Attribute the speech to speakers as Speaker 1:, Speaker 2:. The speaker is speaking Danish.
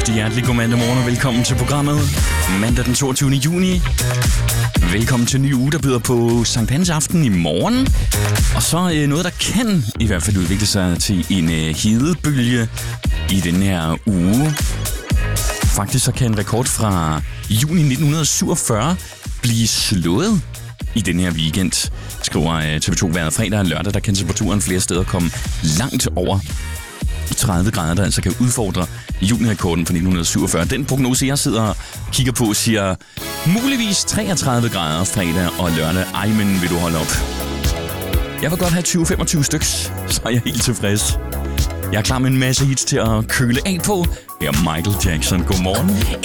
Speaker 1: Rigtig hjertelig god mandag morgen og velkommen til programmet mandag den 22. juni. Velkommen til en ny uge, der byder på Sankt Hans aften i morgen. Og så noget, der kan i hvert fald udvikle sig til en hedebølge i den her uge. Faktisk så kan en rekord fra juni 1947 blive slået i den her weekend, skriver TV2 Vejret. Fredag og lørdag, der kan temperaturen flere steder komme langt over 30 grader, der altså kan udfordre junirekorden fra 1947. Den prognose, jeg sidder og kigger på, siger muligvis 33 grader fredag og lørdag. Ej, men vil du holde op? Jeg vil godt have 20-25 styks, så er jeg helt tilfreds. Jeg er klar med en masse hits til at køle af på. Her er Michael Jackson. Godmorgen.